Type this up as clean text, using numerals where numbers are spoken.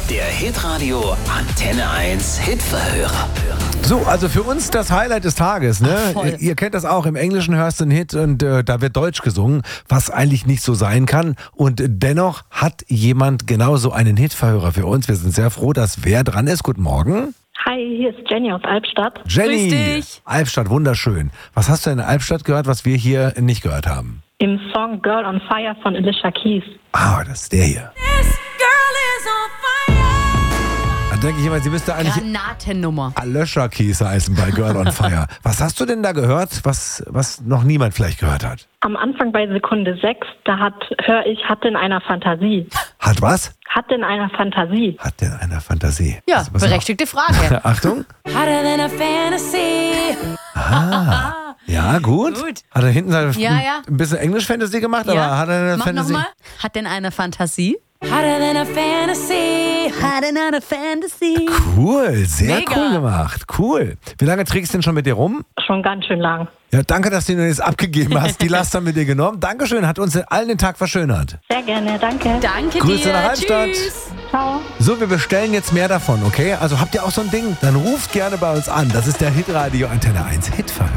Der Hitradio Antenne 1 Hitverhörer. So, also für uns das Highlight des Tages, ne? Voll. Ihr kennt das auch, im Englischen hörst du einen Hit und da wird Deutsch gesungen, was eigentlich nicht so sein kann. Und dennoch hat jemand genauso einen Hitverhörer für uns. Wir sind sehr froh, dass wer dran ist. Guten Morgen. Hi, hier ist Jenny aus Albstadt. Jenny. Grüß dich. Albstadt, wunderschön. Was hast du in Albstadt gehört, was wir hier nicht gehört haben? Im Song Girl on Fire von Alicia Keys. Ah, das ist der hier. Da denke ich immer, sie müsste eigentlich Granatennummer. Alicia Keys heißen bei Girl on Fire. Was hast du denn da gehört, was noch niemand vielleicht gehört hat? Am Anfang bei Sekunde 6, höre ich, hat denn einer Fantasie? Hat was? Hat denn einer Fantasie? Hat denn einer Fantasie? Ja, Also, pass auf. berechtigte Frage. Achtung. Hotter than a fantasy. Ja, gut. Gut. Hat er hinten Ja, ja. ein bisschen Englisch-Fantasy gemacht, aber hat er eine Mach Fantasy? nochmal. Hat denn eine Fantasie? Hotter than a fantasy. Hotter than a fantasy. Cool, sehr Mega. cool gemacht. Cool. Wie lange trägst du denn schon mit dir rum? Schon ganz schön lang. Ja, danke, dass du ihn jetzt abgegeben hast. Die Last haben wir dir genommen. Dankeschön, hat uns allen den Tag verschönert. Sehr gerne, danke. Danke Grüße dir. nach Albstadt. Tschüss. Ciao. So, wir bestellen jetzt mehr davon, okay? Also habt ihr auch so ein Ding? Dann ruft gerne bei uns an. Das ist der Hitradio Antenne 1 Hitverhör.